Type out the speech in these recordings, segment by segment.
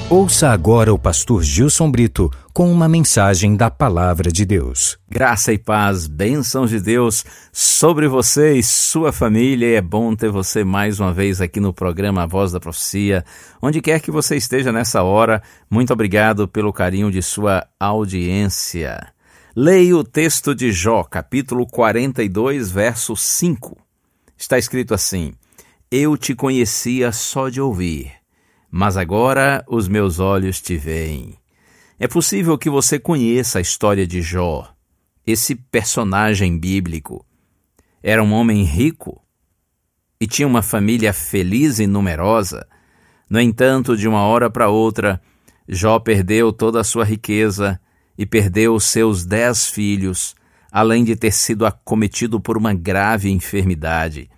Ouça agora o pastor Gilson Brito com uma mensagem da Palavra de Deus. Graça e paz, bênçãos de Deus sobre você e sua família. É bom ter você mais uma vez aqui no programa A Voz da Profecia. Onde quer que você esteja nessa hora, muito obrigado pelo carinho de sua audiência. Leia o texto de Jó, capítulo 42, verso 5. Está escrito assim: Eu te conhecia só de ouvir, mas agora os meus olhos te veem. É possível que você conheça a história de Jó. Esse personagem bíblico era um homem rico e tinha uma família feliz e numerosa. No entanto, de uma hora para outra, Jó perdeu toda a sua riqueza e perdeu os seus 10 filhos, além de ter sido acometido por uma grave enfermidade.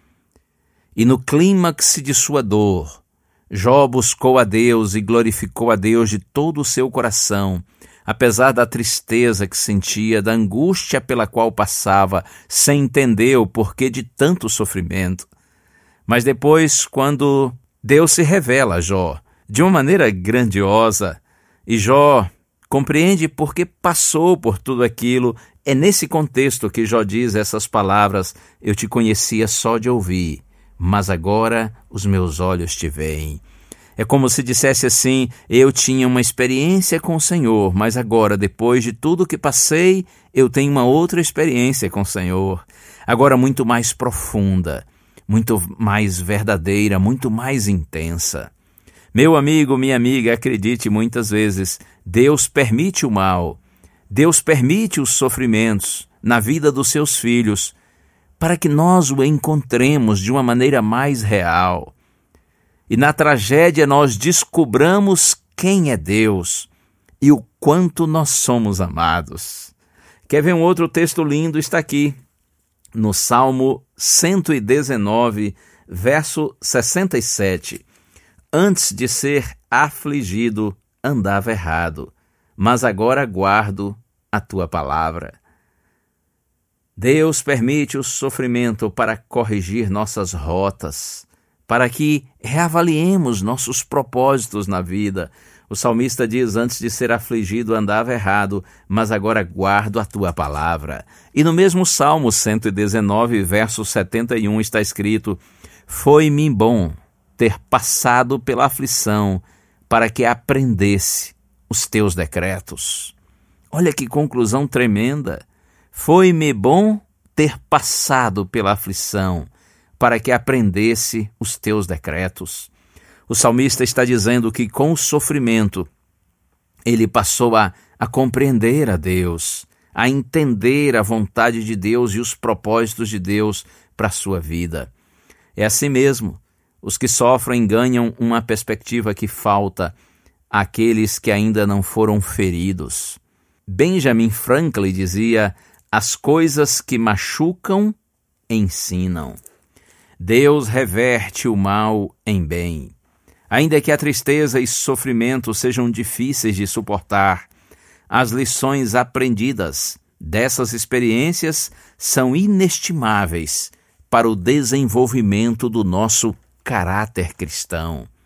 E no clímax de sua dor, Jó buscou a Deus e glorificou a Deus de todo o seu coração, apesar da tristeza que sentia, da angústia pela qual passava, sem entender o porquê de tanto sofrimento. Mas depois, quando Deus se revela a Jó de uma maneira grandiosa, e Jó compreende por que passou por tudo aquilo, é nesse contexto que Jó diz essas palavras: Eu te conhecia só de ouvir, mas agora os meus olhos te veem. É como se dissesse assim: eu tinha uma experiência com o Senhor, mas agora, depois de tudo que passei, eu tenho uma outra experiência com o Senhor, agora muito mais profunda, muito mais verdadeira, muito mais intensa. Meu amigo, minha amiga, acredite, muitas vezes Deus permite o mal, Deus permite os sofrimentos na vida dos seus filhos, para que nós o encontremos de uma maneira mais real. E na tragédia nós descobramos quem é Deus e o quanto nós somos amados. Quer ver um outro texto lindo? Está aqui, no Salmo 119, verso 67. Antes de ser afligido, andava errado, mas agora guardo a tua palavra. Deus permite o sofrimento para corrigir nossas rotas, para que reavaliemos nossos propósitos na vida. O salmista diz: antes de ser afligido andava errado, mas agora guardo a tua palavra. E no mesmo Salmo 119, verso 71 está escrito: Foi-me bom ter passado pela aflição, para que aprendesse os teus decretos. Olha que conclusão tremenda! Foi-me bom ter passado pela aflição, para que aprendesse os teus decretos. O salmista está dizendo que com o sofrimento, ele passou a compreender a Deus, a entender a vontade de Deus e os propósitos de Deus para a sua vida. É assim mesmo, os que sofrem ganham uma perspectiva que falta àqueles que ainda não foram feridos. Benjamin Franklin dizia: as coisas que machucam, ensinam. Deus reverte o mal em bem. Ainda que a tristeza e sofrimento sejam difíceis de suportar, as lições aprendidas dessas experiências são inestimáveis para o desenvolvimento do nosso caráter cristão.